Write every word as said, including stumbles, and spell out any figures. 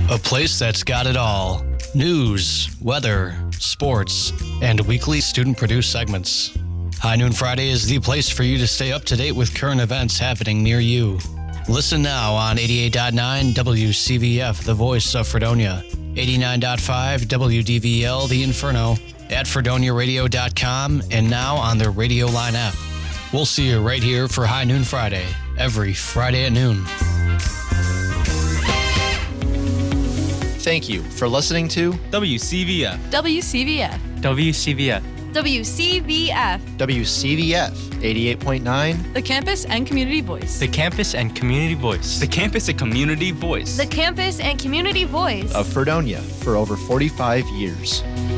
A place that's got it all. News, weather, sports, and weekly student-produced segments. High Noon Friday is the place for you to stay up to date with current events happening near you. Listen now on eighty-eight point nine W C V F, the voice of Fredonia, eighty-nine point five W D V L, the Inferno, at fredonia radio dot com, and now on the Radio Line app. We'll see you right here for High Noon Friday, every Friday at noon. Thank you for listening to W C V F. W C V F. W C V F. W C V F. W C V F eighty-eight point nine. The Campus and Community Voice. The Campus and Community Voice. The Campus and Community Voice. The Campus and Community Voice Of Fredonia for over forty-five years.